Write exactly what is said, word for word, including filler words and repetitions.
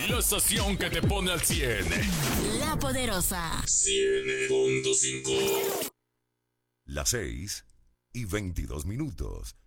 La estación que te pone al cien. La Poderosa. cien punto cinco. Las seis y veintidós minutos.